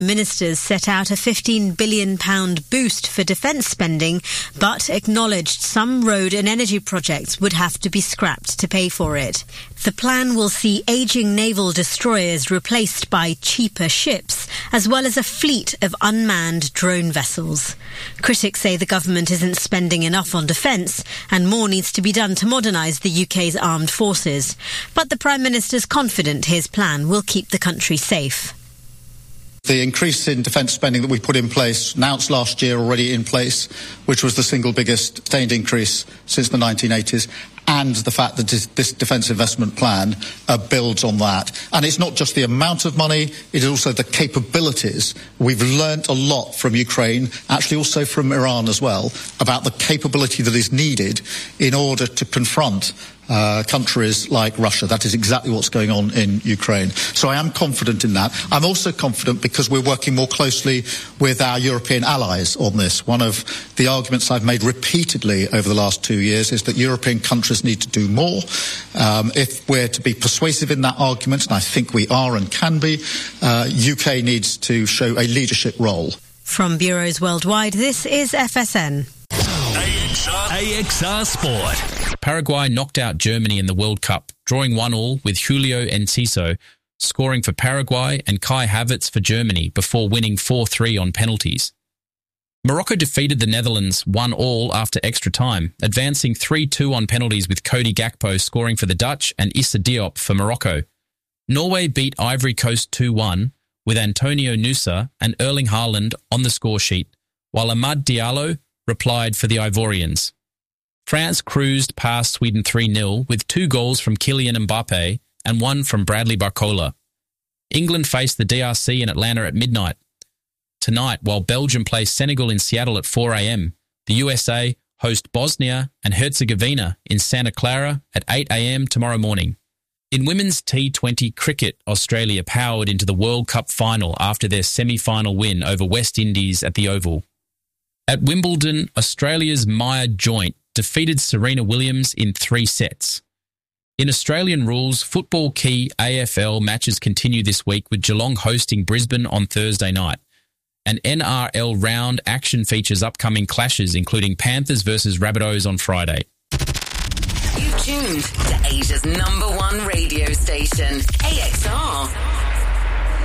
Ministers set out a £15 billion boost for defence spending, but acknowledged some road and energy projects would have to be scrapped to pay for it. The plan will see ageing naval destroyers replaced by cheaper ships, as well as a fleet of unmanned drone vessels. Critics say the government isn't spending enough on defence, and more needs to be done to modernise the UK's armed forces. But the Prime Minister's confident his plan will keep the country safe. The increase in defence spending that we put in place, announced last year, already in place, which was the single biggest sustained increase since the 1980s, and the fact that this defence investment plan builds on that. And it's not just the amount of money, it is also the capabilities. We've learnt a lot from Ukraine, actually also from Iran as well, about the capability that is needed in order to confront countries like Russia. That is exactly what's going on in Ukraine. So I am confident in that. I'm also confident because we're working more closely with our European allies on this. One of the arguments I've made repeatedly over the last 2 years is that European countries need to do more. If we're to be persuasive in that argument, and I think we are and can be, UK needs to show a leadership role. From bureaus worldwide, this is FSN. AXR Sport. Paraguay knocked out Germany in the World Cup, drawing 1-1 with Julio Enciso scoring for Paraguay and Kai Havertz for Germany before winning 4-3 on penalties. Morocco defeated the Netherlands 1-1 after extra time, advancing 3-2 on penalties with Cody Gakpo scoring for the Dutch and Issa Diop for Morocco. Norway beat Ivory Coast 2-1 with Antonio Nusa and Erling Haaland on the score sheet, while Amad Diallo replied for the Ivorians. France cruised past Sweden 3-0 with 2 goals from Kylian Mbappe and 1 from Bradley Barcola. England faced the DRC in Atlanta at midnight. Tonight, while Belgium plays Senegal in Seattle at 4 a.m, the USA host Bosnia and Herzegovina in Santa Clara at 8 a.m. tomorrow morning. In women's T20 cricket, Australia powered into the World Cup final after their semi-final win over West Indies at the Oval. At Wimbledon, Australia's Maya Joint defeated Serena Williams in 3 sets. In Australian rules, football key AFL matches continue this week with Geelong hosting Brisbane on Thursday night. And NRL round action features upcoming clashes including Panthers versus Rabbitohs on Friday. You've tuned to Asia's #1 radio station, AXR.